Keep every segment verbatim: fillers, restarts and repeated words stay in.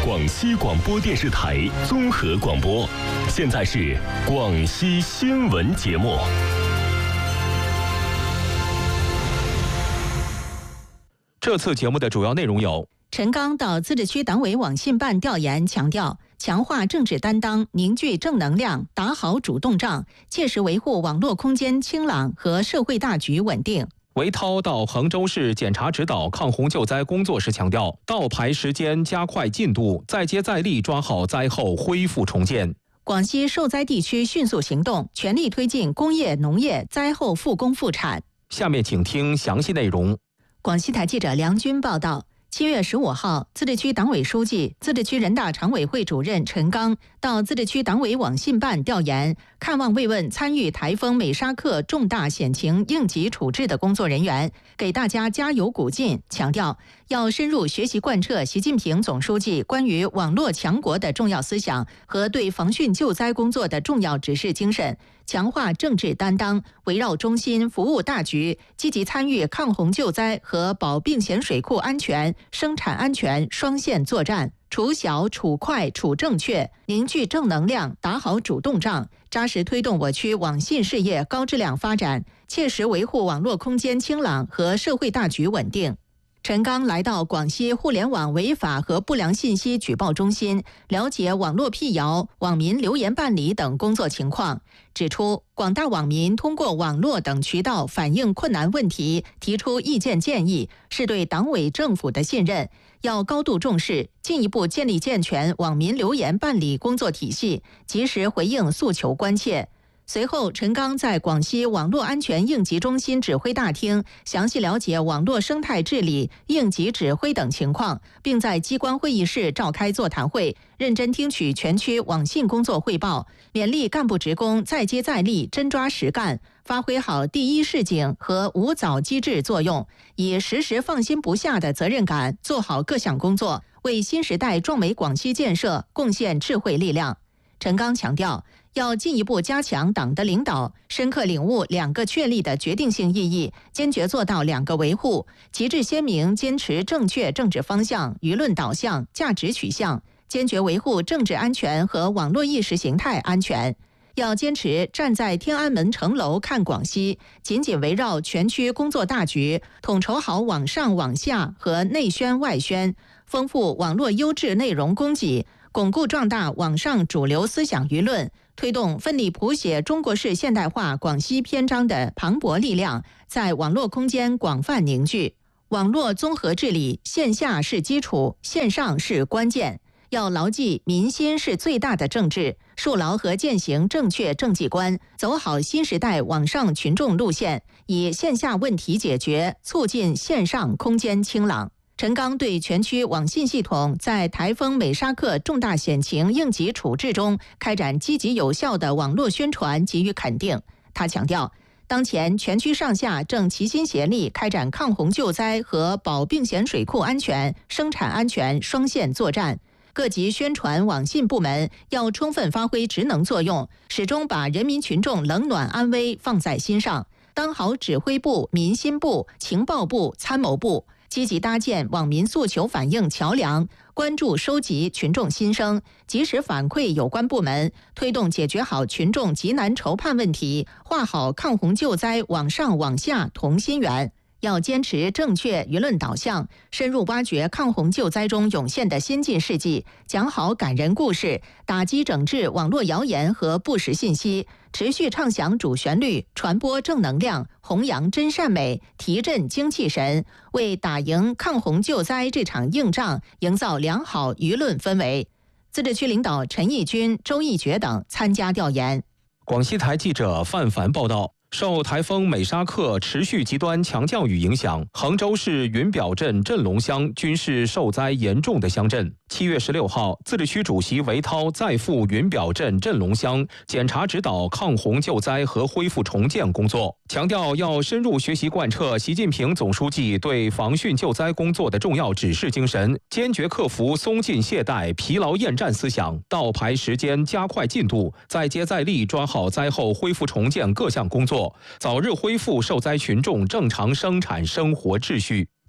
广西广播电视台综合广播。现在是广西新闻节目。 这次节目的主要内容有： 陈刚到自治区党委网信办调研，强调强化政治担当，凝聚正能量，打好主动仗，切实维护网络空间清朗和社会大局稳定。 韦涛到衡州市检查指导抗洪救灾工作时强调，倒排时间加快进度，再接再厉抓好灾后恢复重建。 广西受灾地区迅速行动，全力推进工业农业灾后复工复产。 下面请听详细内容。 广西台记者梁军报道。七月十五号，自治区党委书记、自治区人大常委会主任陈刚到自治区党委网信办调研，看望慰问参与台风美沙克重大险情应急处置的工作人员，给大家加油鼓劲，强调要深入学习贯彻习近平总书记关于网络强国的重要思想和对防汛救灾工作的重要指示精神，强化政治担当，围绕中心服务大局，积极参与抗洪救灾和保并咸水库安全、生产安全双线作战，处小、处快、处正确，凝聚正能量，打好主动仗，扎实推动我区网信事业高质量发展，切实维护网络空间清朗和社会大局稳定。陈刚来到广西互联网违法和不良信息举报中心，了解网络辟谣、网民留言办理等工作情况，指出广大网民通过网络等渠道反映困难问题，提出意见建议，是对党委政府的信任，要高度重视，进一步建立健全网民留言办理工作体系，及时回应诉求关切。随后，陈刚在广西网络安全应急中心指挥大厅详细了解网络生态治理、应急指挥等情况，并在机关会议室召开座谈会，认真听取全区网信工作汇报，勉励干部职工再接再厉、真抓实干，发挥好第一示警和五早机制作用，以时时放心不下的责任感做好各项工作，为新时代壮美广西建设贡献智慧力量。陈刚强调，要进一步加强党的领导，深刻领悟两个确立的决定性意义，坚决做到两个维护，旗帜鲜明坚持正确政治方向、舆论导向、价值取向，坚决维护政治安全和网络意识形态安全。要坚持站在天安门城楼看广西，紧紧围绕全区工作大局，统筹好网上网下和内宣外宣，丰富网络优质内容供给，巩固壮大网上主流思想舆论，推动奋力谱写中国式现代化广西篇章的磅礴力量在网络空间广泛凝聚。网络综合治理，线下是基础，线上是关键。要牢记民心是最大的政治，树牢和践行正确政绩观，走好新时代网上群众路线，以线下问题解决，促进线上空间清朗。陈刚对全区网信系统在台风美沙克重大险情应急处置中开展积极有效的网络宣传给予肯定。他强调，当前全区上下正齐心协力开展抗洪救灾和保并咸水库安全、生产安全双线作战。各级宣传网信部门要充分发挥职能作用，始终把人民群众冷暖安危放在心上，当好指挥部、民心部、情报部、参谋部，积极搭建网民诉求反映桥梁，关注收集群众心声，及时反馈有关部门，推动解决好群众急难愁盼问题，画好抗洪救灾网上网下同心圆。要坚持正确舆论导向，深入挖掘抗洪救灾中涌现的先进事迹，讲好感人故事，打击整治网络谣言和不实信息，持续唱响主旋律，传播正能量，弘扬真善美，提振精气神，为打赢抗洪救灾这场硬仗营造良好舆论氛围。自治区领导陈义军、周义觉等参加调研。 广西台记者范凡报道。受台风美沙克持续极端强降雨影响，衡州市云表镇镇龙乡均是受灾严重的乡镇。七月十六号，自治区主席韦涛再赴云表镇镇龙乡检查指导抗洪救灾和恢复重建工作，强调要深入学习贯彻习近平总书记对防汛救灾工作的重要指示精神，坚决克服松劲懈怠、疲劳厌战思想，倒排时间，加快进度，再接再厉抓好灾后恢复重建各项工作，早日恢复受灾群众正常生产生活秩序。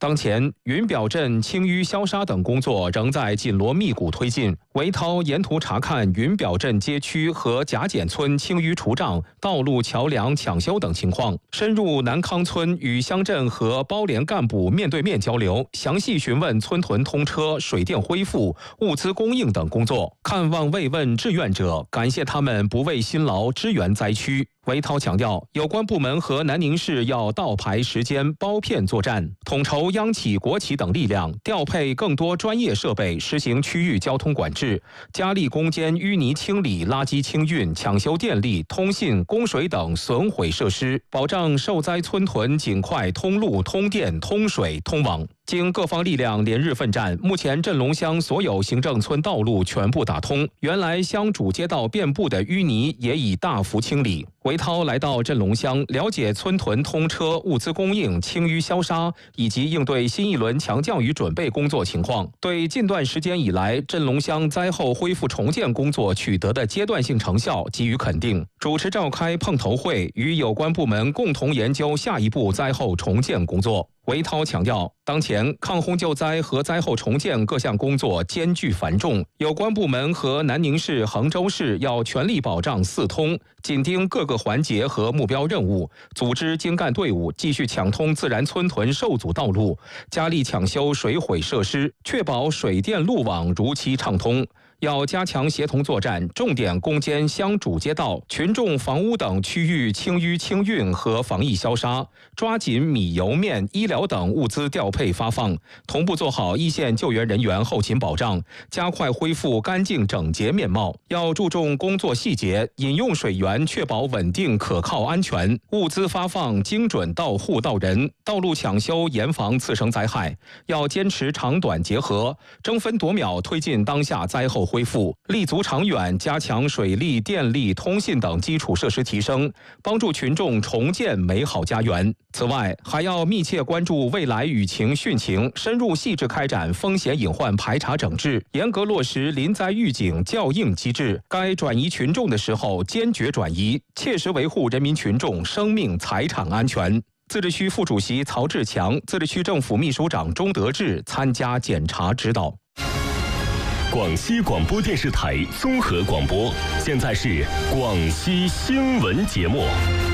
当前，云表镇清淤消杀等工作仍在紧锣密鼓推进。韦涛沿途查看云表镇街区和贾简村清淤除障、道路桥梁抢修等情况，深入南康村与乡镇和包联干部面对面交流，详细询问村屯通车、水电恢复、物资供应等工作，看望慰问志愿者，感谢他们不畏辛劳支援灾区。韦涛强调，有关部门和南宁市要倒排时间，包片作战，统筹央企、国企等力量，调配更多专业设备，实行区域交通管制，加力攻坚淤泥清理、垃圾清运、抢修电力、通信、供水等损毁设施，保障受灾村屯尽快通路、通电、通水、通网。经各方力量连日奋战，目前镇龙乡所有行政村道路全部打通，原来乡主街道遍布的淤泥也已大幅清理。韦涛来到镇龙乡，了解村屯通车、物资供应、清淤消杀以及应对新一轮强降雨准备工作情况，对近段时间以来镇龙乡灾后恢复重建工作取得的阶段性成效给予肯定。主持召开碰头会，与有关部门共同研究下一步灾后重建工作。韦涛强调，当前抗洪救灾和灾后重建各项工作艰巨繁重，有关部门和南宁市、衡州市要全力保障四通，紧盯各个环节和目标任务，组织精干队伍继续抢通自然村屯受阻道路，加力抢修水毁设施，确保水电路网如期畅通。要加强协同作战，重点攻坚乡主街道、群众房屋等区域清淤清运和防疫消杀，抓紧米油面、医疗等物资调配发放，同步做好一线救援人员后勤保障，加快恢复干净整洁面貌。要注重工作细节，饮用水源确保稳定、可靠、安全，物资发放精准到户到人，道路抢修严防次生灾害。要坚持长短结合，争分夺秒推进当下灾后恢复，立足长远，加强水利、电力、通信等基础设施提升，帮助群众重建美好家园。此外，还要密切关注未来雨情汛情，深入细致开展风险隐患排查整治，严格落实临灾预警校应机制。该转移群众的时候，坚决转移，切实维护人民群众生命财产安全。自治区副主席曹志强、自治区政府秘书长钟德志参加检查指导。 广西广播电视台综合广播，现在是广西新闻节目。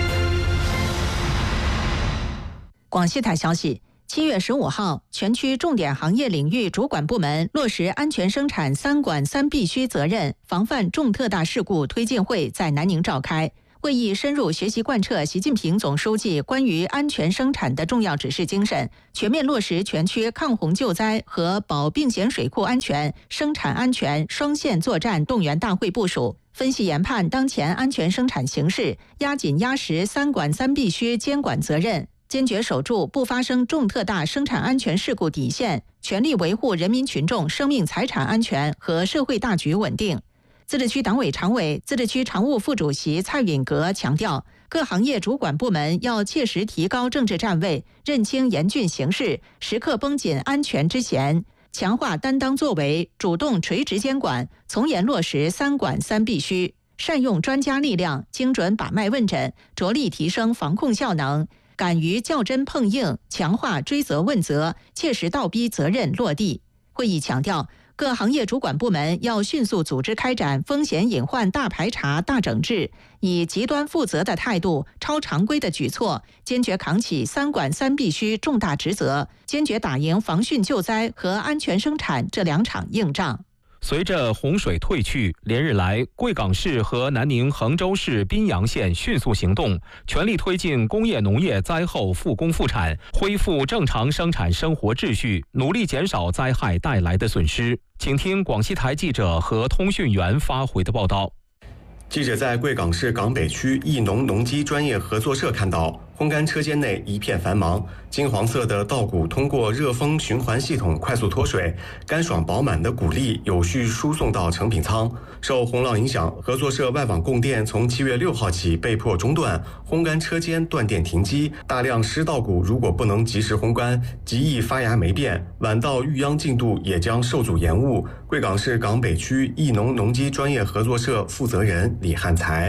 广西台消息，七月十五号，全区重点行业领域主管部门落实安全生产三管三必须责任，防范重特大事故推进会在南宁召开。会议深入学习贯彻习近平总书记关于安全生产的重要指示精神，全面落实全区抗洪救灾和保并咸水库安全、生产安全双线作战动员大会部署，分析研判当前安全生产形势，压紧压实三管三必须监管责任，坚决守住不发生重特大生产安全事故底线，全力维护人民群众生命财产安全和社会大局稳定。自治区党委常委、自治区常务副主席蔡允格强调，各行业主管部门要切实提高政治站位，认清严峻形势，时刻绷紧安全之弦，强化担当作为，主动垂直监管，从严落实三管三必须，善用专家力量，精准把脉问诊，着力提升防控效能，敢于较真碰硬，强化追责问责，切实倒逼责任落地。会议强调，各行业主管部门要迅速组织开展风险隐患大排查、大整治，以极端负责的态度、超常规的举措，坚决扛起三管三必须重大职责，坚决打赢防汛救灾和安全生产这两场硬仗。 随着洪水退去，连日来，贵港市和南宁、衡州市宾阳县迅速行动，全力推进工业农业灾后复工复产，恢复正常生产生活秩序，努力减少灾害带来的损失。请听广西台记者和通讯员发回的报道。 记者在贵港市港北区义农农机专业合作社看到，烘干车间内一片繁忙，金黄色的稻谷通过热风循环系统快速脱水，干爽饱满的谷粒有序输送到成品仓。受洪涝影响，合作社外网供电从七月六号起被迫中断，烘干车间断电停机，大量湿稻谷如果不能及时烘干，极易发芽霉变，晚稻育秧进度也将受阻延误。贵港市港北区义农农机专业合作社负责人李汉才。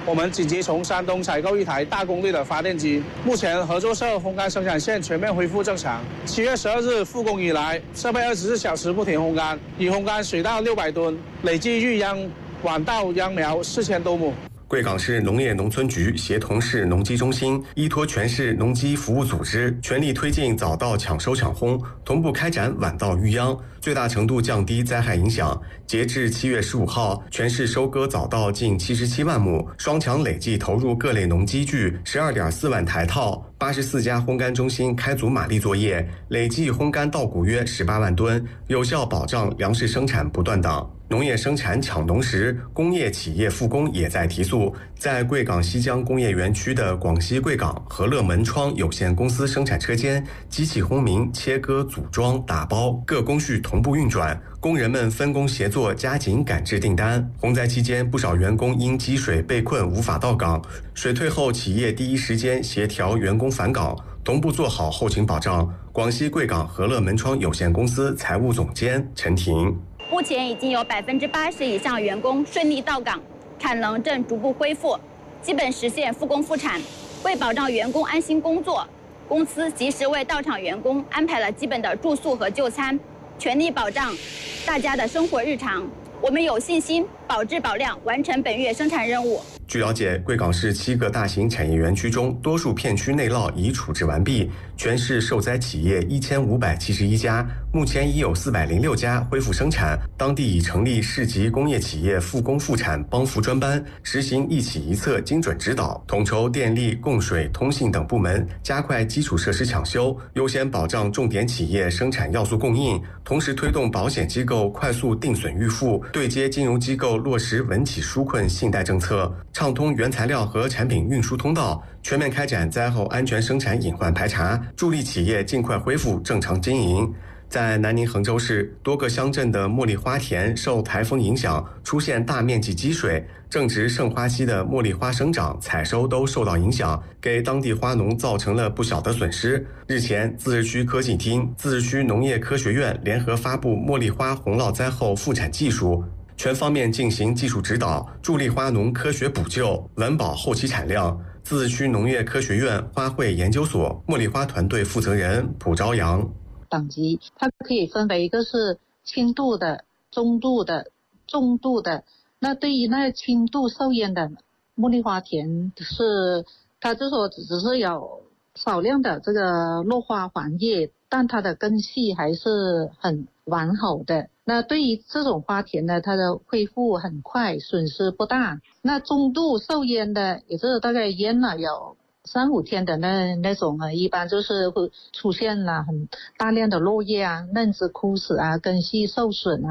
我们紧急从山东采购一台大功率的发电机。目前合作社烘干生产线全面恢复正常。七月十二日复工以来，设备二十四小时不停烘干，已烘干水稻六百吨，累计育秧晚稻秧苗四千多亩。 贵港市农业农村局协同市农机中心，依托全市农机服务组织，全力推进早稻抢收抢烘，同步开展晚稻育秧，最大程度降低灾害影响。截至七月十五号，全市收割早稻近七十七万亩，双强累计投入各类农机具十二点四万台套，八十四家烘干中心开足马力作业，累计烘干稻谷约十八万吨，有效保障粮食生产不断档。农业生产抢农时，工业企业复工也在提速。在贵港西江工业园区的广西贵港和乐门窗有限公司生产车间，机器轰鸣、切割、组装、打包各工序同步运转，工人们分工协作，加紧赶制订单。洪灾期间，不少员工因积水被困无法到岗，水退后，企业第一时间协调员工返岗，同步做好后勤保障。广西贵港和乐门窗有限公司财务总监陈婷。 目前已经有百分之八十以上员工顺利到岗，产能正逐步恢复，基本实现复工复产。为保障员工安心工作，公司及时为到场员工安排了基本的住宿和就餐，全力保障大家的生活日常。我们有信心保质保量，完成本月生产任务。 据了解，贵港市七个大型产业园区中，多数片区内涝已处置完毕，全市受灾企业一千五百七十一家，目前已有四百零六家恢复生产。当地已成立市级工业企业复工复产帮扶专班，实行一起一策精准指导，统筹电力、供水、通信等部门，加快基础设施抢修，优先保障重点企业生产要素供应，同时推动保险机构快速定损预付，对接金融机构落实稳企纾困信贷政策，畅通原材料和产品运输通道，全面开展灾后安全生产隐患排查，助力企业尽快恢复正常经营。在南宁衡州市多个乡镇的茉莉花田受台风影响出现大面积积水，正值盛花期的茉莉花生长、采收都受到影响，给当地花农造成了不小的损失。日前，自治区科技厅、自治区农业科学院联合发布茉莉花洪涝灾后复产技术，全方面进行技术指导，助力花农科学补救，稳保后期产量。自治区农业科学院花卉研究所茉莉花团队负责人蒲朝阳。 等级它可以分为一个是轻度的、中度的、重度的。那对于那轻度受淹的茉莉花田，是它就说只是有少量的这个落花黄叶，但它的根系还是很完好的。那对于这种花田呢，它的恢复很快，损失不大。那中度受淹的，也就是大概淹了有三五天的那那种呢，一般就是会出现了很大量的落叶啊、嫩枝枯死啊、根系受损啊。